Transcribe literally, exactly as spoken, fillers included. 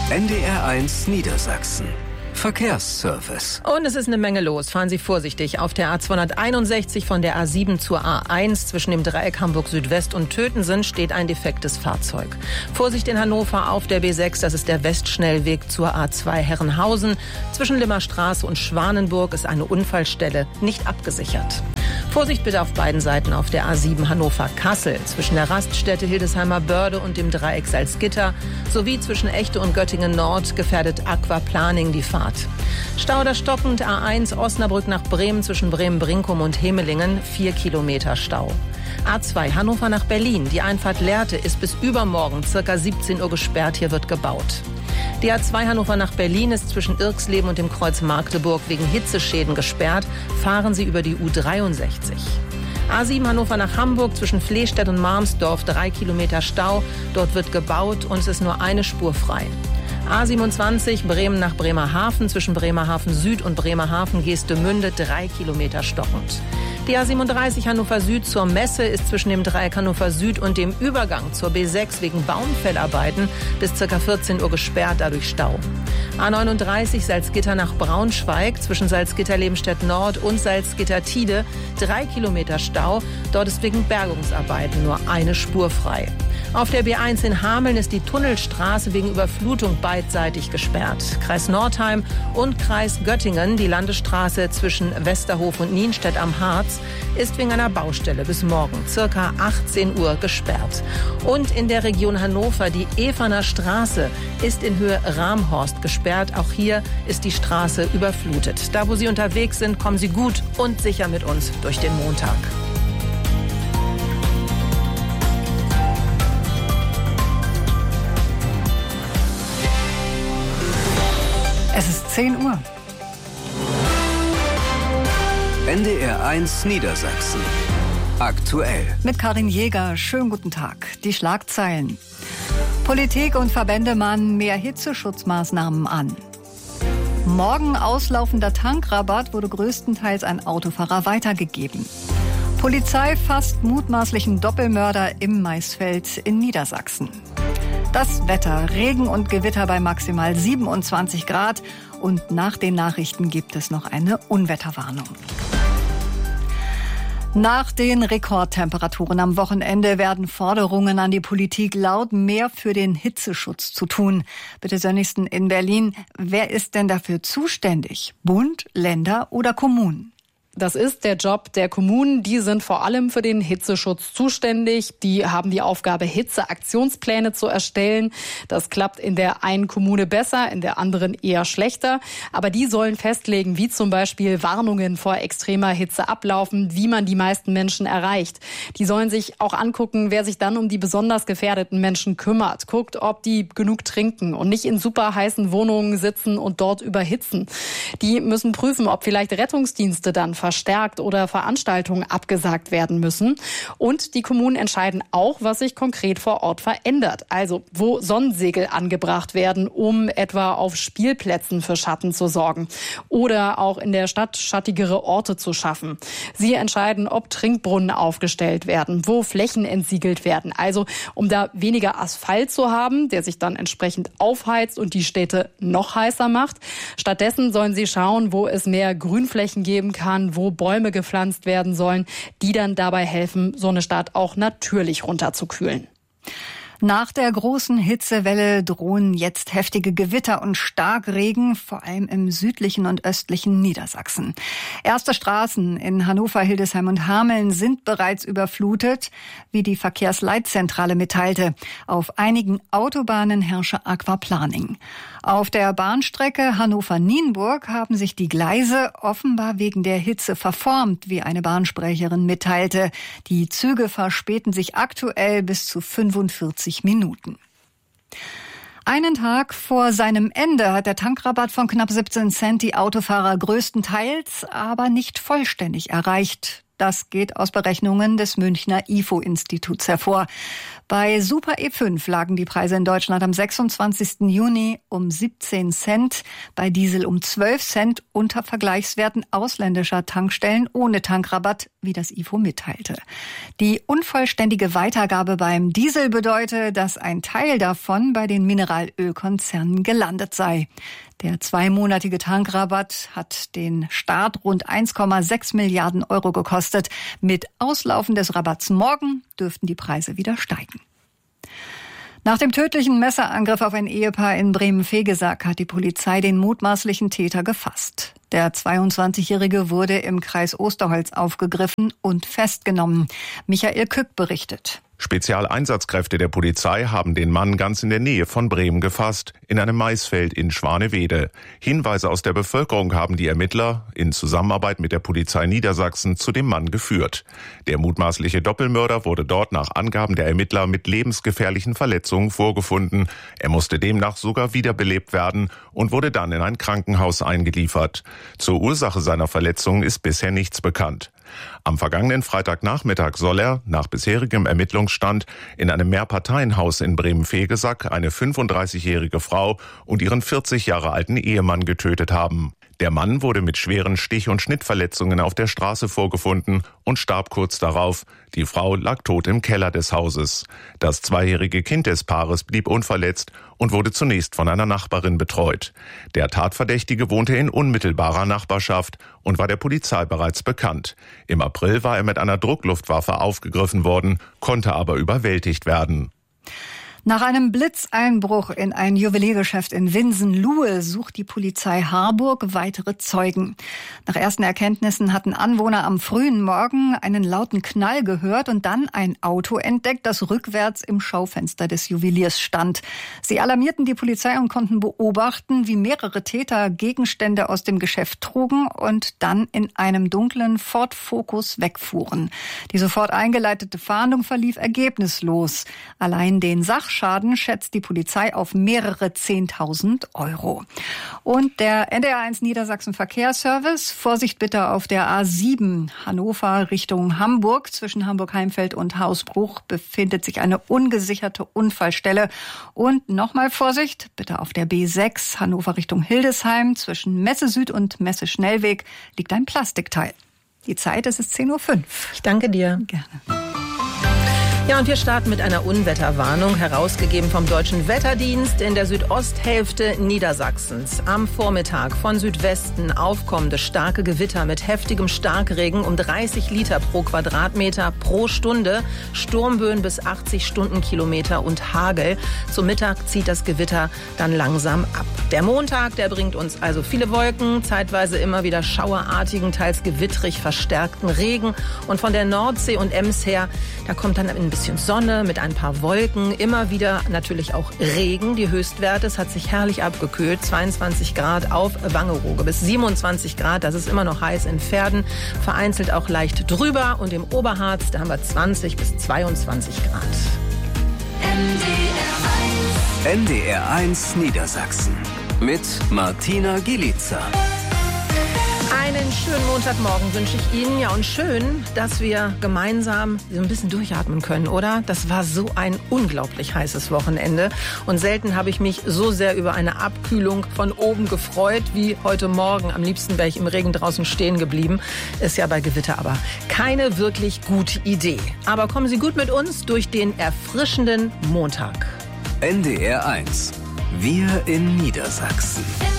N D R eins Niedersachsen. Verkehrsservice. Und es ist eine Menge los. Fahren Sie vorsichtig. Auf der A zweihunderteinundsechzig von der A sieben zur A eins zwischen dem Dreieck Hamburg Südwest und Tötensen steht ein defektes Fahrzeug. Vorsicht in Hannover auf der B sechs, das ist der Westschnellweg zur A zwei Herrenhausen. Zwischen Limmerstraße und Schwanenburg ist eine Unfallstelle nicht abgesichert. Vorsicht bitte auf beiden Seiten auf der A sieben Hannover-Kassel zwischen der Raststätte Hildesheimer Börde und dem Dreieck Salzgitter sowie zwischen Echte und Göttingen Nord gefährdet Aquaplaning die Fahrt. Stau oder stockend A eins Osnabrück nach Bremen zwischen Bremen-Brinkum und Hemelingen, vier Kilometer Stau. A zwei Hannover nach Berlin, die Einfahrt Lehrte ist bis übermorgen circa siebzehn Uhr gesperrt, hier wird gebaut. Die A zwei Hannover nach Berlin ist zwischen Irxleben und dem Kreuz Magdeburg wegen Hitzeschäden gesperrt, fahren Sie über die U dreiundsechzig. A sieben Hannover nach Hamburg zwischen Flehstedt und Marmsdorf, drei Kilometer Stau, dort wird gebaut und es ist nur eine Spur frei. A siebenundzwanzig Bremen nach Bremerhaven zwischen Bremerhaven Süd und Bremerhaven Geestemünde, drei Kilometer stockend. Die A siebenunddreißig Hannover Süd zur Messe ist zwischen dem Dreieck Hannover Süd und dem Übergang zur B sechs wegen Baumfellarbeiten bis ca. vierzehn Uhr gesperrt, dadurch Stau. A neununddreißig Salzgitter nach Braunschweig zwischen Salzgitter-Lebenstedt Nord und Salzgitter-Tide, drei Kilometer Stau. Dort ist wegen Bergungsarbeiten nur eine Spur frei. Auf der B eins in Hameln ist die Tunnelstraße wegen Überflutung beidseitig gesperrt. Kreis Nordheim und Kreis Göttingen, die Landesstraße zwischen Westerhof und Nienstedt am Harz, ist wegen einer Baustelle bis morgen circa achtzehn Uhr gesperrt. Und in der Region Hannover, die Eferner Straße ist in Höhe Ramhorst gesperrt. Auch hier ist die Straße überflutet. Da, wo Sie unterwegs sind, kommen Sie gut und sicher mit uns durch den Montag. Es ist zehn Uhr. N D R eins Niedersachsen. Aktuell. Mit Karin Jäger. Schönen guten Tag. Die Schlagzeilen. Politik und Verbände mahnen mehr Hitzeschutzmaßnahmen an. Morgen auslaufender Tankrabatt wurde größtenteils an Autofahrer weitergegeben. Polizei fasst mutmaßlichen Doppelmörder im Maisfeld in Niedersachsen. Das Wetter, Regen und Gewitter bei maximal siebenundzwanzig Grad. Und nach den Nachrichten gibt es noch eine Unwetterwarnung. Nach den Rekordtemperaturen am Wochenende werden Forderungen an die Politik laut, mehr für den Hitzeschutz zu tun. Bitte Sönnigsten in Berlin, wer ist denn dafür zuständig? Bund, Länder oder Kommunen? Das ist der Job der Kommunen. Die sind vor allem für den Hitzeschutz zuständig. Die haben die Aufgabe, Hitzeaktionspläne zu erstellen. Das klappt in der einen Kommune besser, in der anderen eher schlechter. Aber die sollen festlegen, wie zum Beispiel Warnungen vor extremer Hitze ablaufen, wie man die meisten Menschen erreicht. Die sollen sich auch angucken, wer sich dann um die besonders gefährdeten Menschen kümmert. Guckt, ob die genug trinken und nicht in super heißen Wohnungen sitzen und dort überhitzen. Die müssen prüfen, ob vielleicht Rettungsdienste dann verstärkt oder Veranstaltungen abgesagt werden müssen. Und die Kommunen entscheiden auch, was sich konkret vor Ort verändert. Also wo Sonnensegel angebracht werden, um etwa auf Spielplätzen für Schatten zu sorgen. Oder auch in der Stadt schattigere Orte zu schaffen. Sie entscheiden, ob Trinkbrunnen aufgestellt werden, wo Flächen entsiegelt werden. Also um da weniger Asphalt zu haben, der sich dann entsprechend aufheizt und die Städte noch heißer macht. Stattdessen sollen sie schauen, wo es mehr Grünflächen geben kann, wo Bäume gepflanzt werden sollen, die dann dabei helfen, so eine Stadt auch natürlich runterzukühlen. Nach der großen Hitzewelle drohen jetzt heftige Gewitter und Starkregen, vor allem im südlichen und östlichen Niedersachsen. Erste Straßen in Hannover, Hildesheim und Hameln sind bereits überflutet, wie die Verkehrsleitzentrale mitteilte. Auf einigen Autobahnen herrsche Aquaplaning. Auf der Bahnstrecke Hannover-Nienburg haben sich die Gleise offenbar wegen der Hitze verformt, wie eine Bahnsprecherin mitteilte. Die Züge verspäten sich aktuell bis zu fünfundvierzig Minuten. Einen Tag vor seinem Ende hat der Tankrabatt von knapp siebzehn Cent die Autofahrer größtenteils, aber nicht vollständig erreicht. Das geht aus Berechnungen des Münchner I F O-Instituts hervor. Bei Super E fünf lagen die Preise in Deutschland am sechsundzwanzigsten Juni um siebzehn Cent, bei Diesel um zwölf Cent unter Vergleichswerten ausländischer Tankstellen ohne Tankrabatt, wie das I F O mitteilte. Die unvollständige Weitergabe beim Diesel bedeutet, dass ein Teil davon bei den Mineralölkonzernen gelandet sei. Der zweimonatige Tankrabatt hat den Staat rund eins Komma sechs Milliarden Euro gekostet. Mit Auslaufen des Rabatts morgen dürften die Preise wieder steigen. Nach dem tödlichen Messerangriff auf ein Ehepaar in Bremen-Vegesack hat die Polizei den mutmaßlichen Täter gefasst. Der zweiundzwanzigjährige wurde im Kreis Osterholz aufgegriffen und festgenommen. Michael Kück berichtet. Spezialeinsatzkräfte der Polizei haben den Mann ganz in der Nähe von Bremen gefasst, in einem Maisfeld in Schwanewede. Hinweise aus der Bevölkerung haben die Ermittler in Zusammenarbeit mit der Polizei Niedersachsen zu dem Mann geführt. Der mutmaßliche Doppelmörder wurde dort nach Angaben der Ermittler mit lebensgefährlichen Verletzungen vorgefunden. Er musste demnach sogar wiederbelebt werden und wurde dann in ein Krankenhaus eingeliefert. Zur Ursache seiner Verletzungen ist bisher nichts bekannt. Am vergangenen Freitagnachmittag soll er, nach bisherigem Ermittlungsstand, in einem Mehrparteienhaus in Bremen-Vegesack eine fünfunddreißigjährige Frau und ihren vierzig Jahre alten Ehemann getötet haben. Der Mann wurde mit schweren Stich- und Schnittverletzungen auf der Straße vorgefunden und starb kurz darauf. Die Frau lag tot im Keller des Hauses. Das zweijährige Kind des Paares blieb unverletzt und wurde zunächst von einer Nachbarin betreut. Der Tatverdächtige wohnte in unmittelbarer Nachbarschaft und war der Polizei bereits bekannt. Im April war er mit einer Druckluftwaffe aufgegriffen worden, konnte aber überwältigt werden. Nach einem Blitzeinbruch in ein Juweliergeschäft in Winsen-Luhe sucht die Polizei Harburg weitere Zeugen. Nach ersten Erkenntnissen hatten Anwohner am frühen Morgen einen lauten Knall gehört und dann ein Auto entdeckt, das rückwärts im Schaufenster des Juweliers stand. Sie alarmierten die Polizei und konnten beobachten, wie mehrere Täter Gegenstände aus dem Geschäft trugen und dann in einem dunklen Ford Focus wegfuhren. Die sofort eingeleitete Fahndung verlief ergebnislos. Allein den Sach Schaden schätzt die Polizei auf mehrere Zehntausend Euro. Und der N D R eins Niedersachsen Verkehrsservice, Vorsicht bitte auf der A sieben Hannover Richtung Hamburg. Zwischen Hamburg-Heimfeld und Hausbruch befindet sich eine ungesicherte Unfallstelle. Und nochmal Vorsicht bitte auf der B sechs Hannover Richtung Hildesheim. Zwischen Messe Süd und Messe Schnellweg liegt ein Plastikteil. Die Zeit ist es zehn Uhr fünf. Ich danke dir. Gerne. Ja, und wir starten mit einer Unwetterwarnung, herausgegeben vom Deutschen Wetterdienst in der Südosthälfte Niedersachsens. Am Vormittag von Südwesten aufkommende starke Gewitter mit heftigem Starkregen um dreißig Liter pro Quadratmeter pro Stunde, Sturmböen bis achtzig Stundenkilometer und Hagel. Zum Mittag zieht das Gewitter dann langsam ab. Der Montag, der bringt uns also viele Wolken, zeitweise immer wieder schauerartigen, teils gewittrig verstärkten Regen. Und von der Nordsee und Ems her, da kommt dann ein bisschen Sonne mit ein paar Wolken, immer wieder natürlich auch Regen. Die Höchstwerte, es hat sich herrlich abgekühlt, zweiundzwanzig Grad auf Wangerooge bis siebenundzwanzig Grad, das ist immer noch heiß in Verden, vereinzelt auch leicht drüber und im Oberharz, da haben wir zwanzig bis zweiundzwanzig Grad. N D R eins Niedersachsen mit Martina Gielica. Einen schönen Montagmorgen wünsche ich Ihnen. Ja, und schön, dass wir gemeinsam so ein bisschen durchatmen können, oder? Das war so ein unglaublich heißes Wochenende. Und selten habe ich mich so sehr über eine Abkühlung von oben gefreut wie heute Morgen. Am liebsten wäre ich im Regen draußen stehen geblieben. Ist ja bei Gewitter aber keine wirklich gute Idee. Aber kommen Sie gut mit uns durch den erfrischenden Montag. N D R eins. Wir in Niedersachsen.